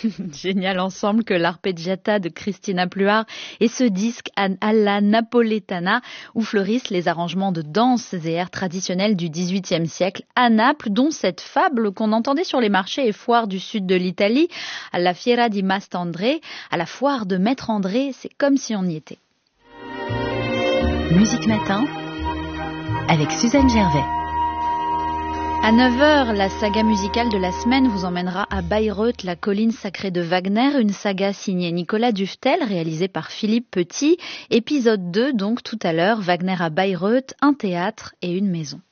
Génial ensemble que l'arpeggiata de Christina Pluhar et ce disque alla napoletana où fleurissent les arrangements de danses et airs traditionnels du XVIIIe siècle à Naples, dont cette fable qu'on entendait sur les marchés et foires du sud de l'Italie, à la Fiera di Mastandré, à la foire de Maître André, c'est comme si on y était. Musique Matin avec Suzanne Gervais. À 9h, la saga musicale de la semaine vous emmènera à Bayreuth, la colline sacrée de Wagner, une saga signée Nicolas Duftel, réalisée par Philippe Petit. Épisode 2, donc tout à l'heure, Wagner à Bayreuth, un théâtre et une maison.